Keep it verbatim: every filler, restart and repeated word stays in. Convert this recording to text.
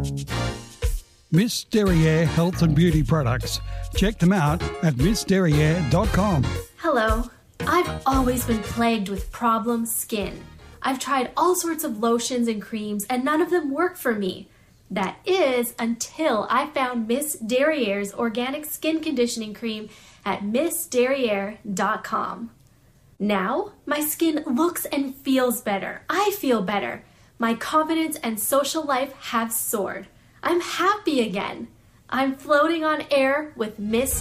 Miss Derriere Health and Beauty Products. Check them out at miss derriere dot com. Hello. I've always been plagued with problem skin. I've tried all sorts of lotions and creams and none of them work for me. That is until I found Miss Derriere's organic skin conditioning cream at miss derriere dot com. Now, my skin looks and feels better. I feel better. My confidence and social life have soared. I'm happy again. I'm floating on air with Miss